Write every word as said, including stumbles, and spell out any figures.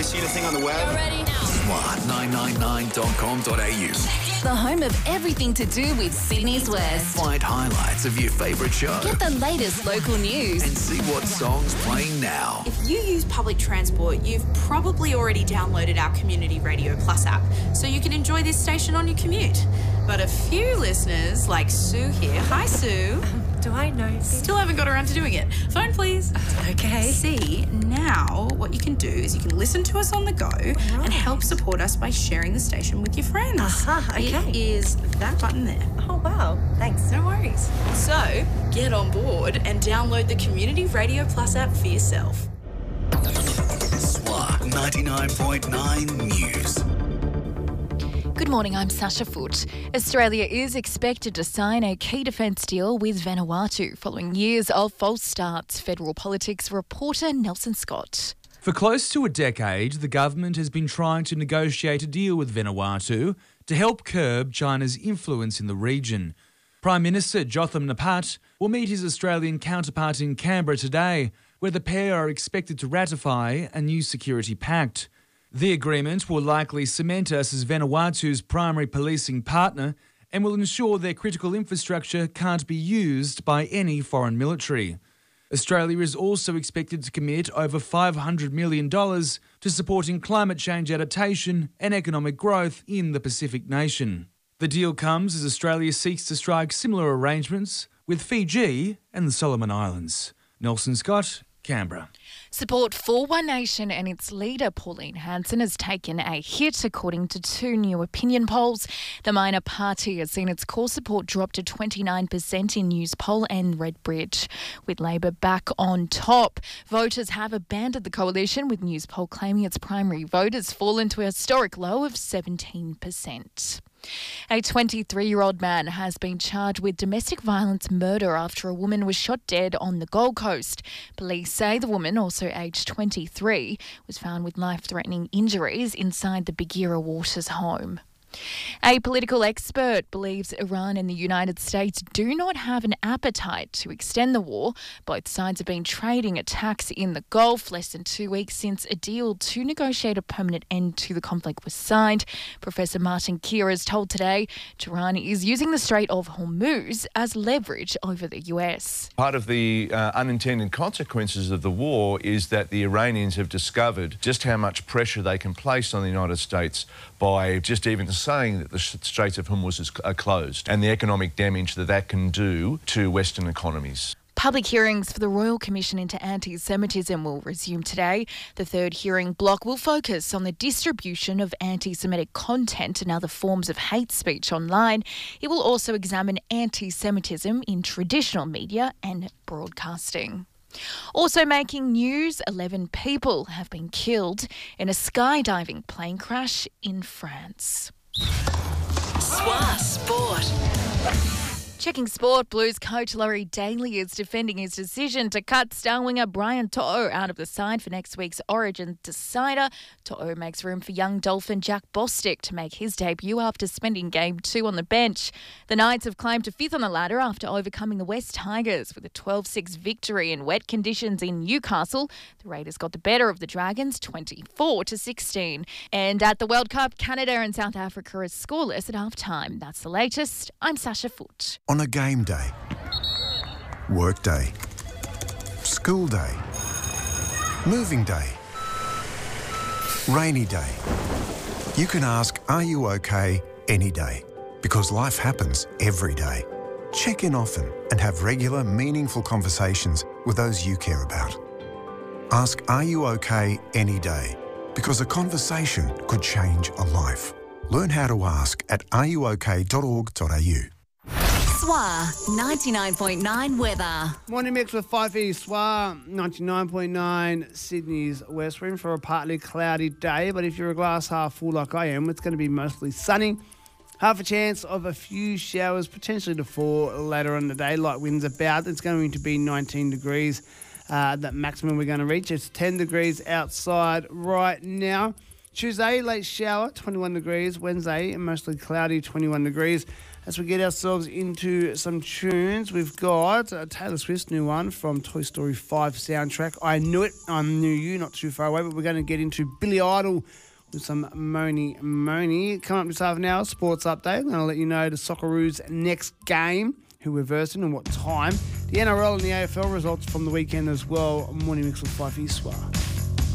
really see anything on the web? Smart nine nine nine dot com dot a u. The home of everything to do with Sydney's West. Find highlights of your favourite show. Get the latest local news. And see what song's playing now. If you use public transport, you've probably already downloaded our Community Radio Plus app, so you can enjoy this station on your commute. But a few listeners, like Sue here, hi Sue. Do I know? Still haven't got around to doing it. Phone, please. Okay. See, now what you can do is you can listen to us on the go right. and help support us by sharing the station with your friends. Aha, okay. It is that button there. Oh, wow. Thanks. No worries. So, get on board and download the Community Radio Plus app for yourself. Swat ninety-nine point nine News. Good morning, I'm Sasha Foote. Australia is expected to sign a key defence deal with Vanuatu following years of false starts. Federal Politics reporter Nelson Scott. For close to a decade, the government has been trying to negotiate a deal with Vanuatu to help curb China's influence in the region. Prime Minister Jotham Napat will meet his Australian counterpart in Canberra today, where the pair are expected to ratify a new security pact. The agreement will likely cement us as Vanuatu's primary policing partner and will ensure their critical infrastructure can't be used by any foreign military. Australia is also expected to commit over five hundred million dollars to supporting climate change adaptation and economic growth in the Pacific nation. The deal comes as Australia seeks to strike similar arrangements with Fiji and the Solomon Islands. Nelson Scott, Canberra. Support for One Nation and its leader, Pauline Hanson, has taken a hit, according to two new opinion polls. The minor party has seen its core support drop to twenty-nine percent in Newspoll and Redbridge. With Labor back on top, voters have abandoned the coalition, with Newspoll claiming its primary vote has fallen to a historic low of seventeen percent. A twenty-three-year-old man has been charged with domestic violence murder after a woman was shot dead on the Gold Coast. Police say the woman, also aged twenty-three, was found with life-threatening injuries inside the Bagheera Waters home. A political expert believes Iran and the United States do not have an appetite to extend the war. Both sides have been trading attacks in the Gulf less than two weeks since a deal to negotiate a permanent end to the conflict was signed. Professor Martin Keir has told Today Tehran is using the Strait of Hormuz as leverage over the U S. Part of the uh, unintended consequences of the war is that the Iranians have discovered just how much pressure they can place on the United States by just even saying that the Straits of Hormuz is, are closed, and the economic damage that that can do to Western economies. Public hearings for the Royal Commission into Anti-Semitism will resume today. The third hearing block will focus on the distribution of anti-Semitic content and other forms of hate speech online. It will also examine anti-Semitism in traditional media and broadcasting. Also making news, eleven people have been killed in a skydiving plane crash in France. Swat Sport. Checking sport, Blues coach Laurie Daly is defending his decision to cut star winger Brian To'o out of the side for next week's Origin decider. To'o makes room for young Dolphin Jack Bostic to make his debut after spending game two on the bench. The Knights have climbed to fifth on the ladder after overcoming the West Tigers with a twelve six victory in wet conditions in Newcastle. The Raiders got the better of the Dragons twenty-four to sixteen. And at the World Cup, Canada and South Africa are scoreless at half-time. That's the latest. I'm Sasha Foote. On a game day, work day, school day, moving day, rainy day, you can ask, are you okay, any day? Because life happens every day. Check in often and have regular, meaningful conversations with those you care about. Ask, are you okay, any day? Because a conversation could change a life. Learn how to ask at are you okay dot org dot a u. S W A ninety-nine point nine weather. Morning mix with five fifty S W A ninety-nine point nine Sydney's West. We're in for a partly cloudy day, but if you're a glass half full like I am, it's going to be mostly sunny. Half a chance of a few showers, potentially to fall later on the day. Light winds about. It's going to be nineteen degrees. Uh, that maximum we're going to reach. It's ten degrees outside right now. Tuesday, late shower, twenty-one degrees. Wednesday, mostly cloudy, twenty-one degrees. As we get ourselves into some tunes, we've got uh, Taylor Swift's new one from Toy Story five soundtrack. I Knew It, I Knew You, not too far away, but we're going to get into Billy Idol with some Moni Moni. Coming up this half an hour, sports update. I'm going to let you know the Socceroos' next game, who we're versing and what time. The N R L and the A F L results from the weekend as well. Morning mix with Fife Eastwa.